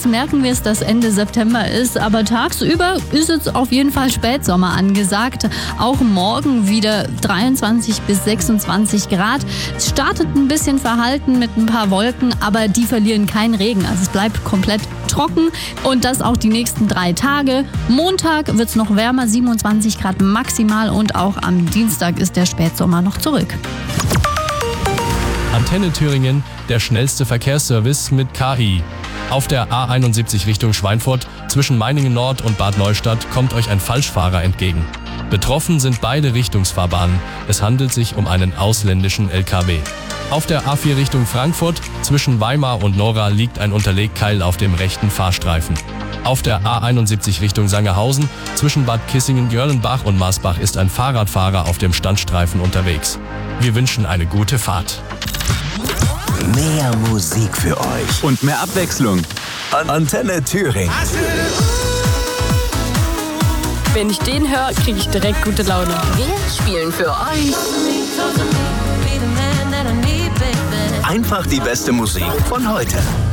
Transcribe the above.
Jetzt merken wir es, dass Ende September ist, aber tagsüber ist jetzt auf jeden Fall Spätsommer angesagt. Auch morgen wieder 23 bis 26 Grad. Es startet ein bisschen verhalten mit ein paar Wolken, aber die verlieren keinen Regen. Also es bleibt komplett trocken und das auch die nächsten 3 Tage. Montag wird es noch wärmer, 27 Grad maximal und auch am Dienstag ist der Spätsommer noch zurück. Antenne Thüringen, der schnellste Verkehrsservice mit KI. Auf der A71 Richtung Schweinfurt zwischen Meiningen Nord und Bad Neustadt kommt euch ein Falschfahrer entgegen. Betroffen sind beide Richtungsfahrbahnen. Es handelt sich um einen ausländischen LKW. Auf der A4 Richtung Frankfurt zwischen Weimar und Nora liegt ein Unterlegkeil auf dem rechten Fahrstreifen. Auf der A71 Richtung Sangerhausen zwischen Bad Kissingen-Görlenbach und Marsbach ist ein Fahrradfahrer auf dem Standstreifen unterwegs. Wir wünschen eine gute Fahrt. Mehr Musik für euch. Und mehr Abwechslung. Antenne Thüringen. Wenn ich den höre, kriege ich direkt gute Laune. Wir spielen für euch Einfach die beste Musik von heute.